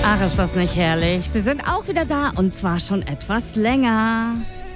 Ach, ist das nicht herrlich. Sie sind auch wieder da und zwar schon etwas länger.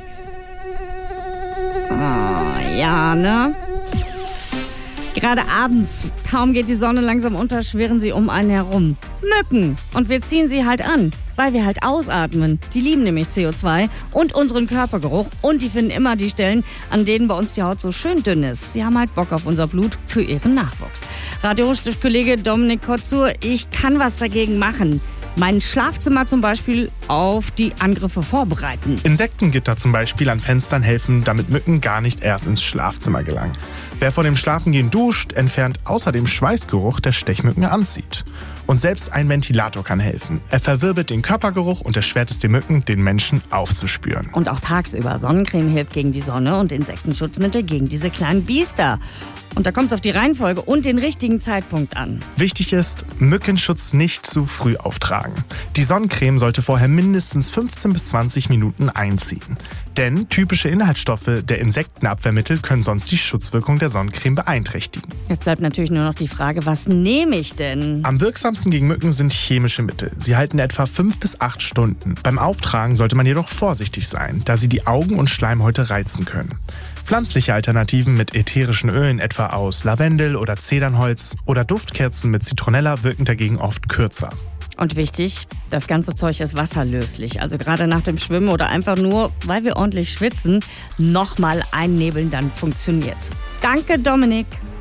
Oh, ja, ne? Gerade abends, kaum geht die Sonne langsam unter, schwirren sie um einen herum. Mücken. Und wir ziehen sie halt an, weil wir halt ausatmen. Die lieben nämlich CO2 und unseren Körpergeruch und die finden immer die Stellen, an denen bei uns die Haut so schön dünn ist. Sie haben halt Bock auf unser Blut für ihren Nachwuchs. Radio-Kollege Dominik Kotzur, ich kann was dagegen machen. Mein Schlafzimmer zum Beispiel auf die Angriffe vorbereiten. Insektengitter zum Beispiel an Fenstern helfen, damit Mücken gar nicht erst ins Schlafzimmer gelangen. Wer vor dem Schlafengehen duscht, entfernt außerdem Schweißgeruch, der Stechmücken anzieht. Und selbst ein Ventilator kann helfen. Er verwirbelt den Körpergeruch und erschwert es den Mücken, den Menschen aufzuspüren. Und auch tagsüber. Sonnencreme hilft gegen die Sonne und Insektenschutzmittel gegen diese kleinen Biester. Und da kommt es auf die Reihenfolge und den richtigen Zeitpunkt an. Wichtig ist, Mückenschutz nicht zu früh auftragen. Die Sonnencreme sollte vorher mindestens 15 bis 20 Minuten einziehen. Denn typische Inhaltsstoffe der Insektenabwehrmittel können sonst die Schutzwirkung der Sonnencreme beeinträchtigen. Jetzt bleibt natürlich nur noch die Frage, was nehme ich denn? Am wirksamsten gegen Mücken sind chemische Mittel. Sie halten etwa 5 bis 8 Stunden. Beim Auftragen sollte man jedoch vorsichtig sein, da sie die Augen und Schleimhäute reizen können. Pflanzliche Alternativen mit ätherischen Ölen etwa aus Lavendel oder Zedernholz oder Duftkerzen mit Zitronella wirken dagegen oft kürzer. Und wichtig, das ganze Zeug ist wasserlöslich. Also gerade nach dem Schwimmen oder einfach nur, weil wir ordentlich schwitzen, nochmal einnebeln, dann funktioniert. Danke, Dominik.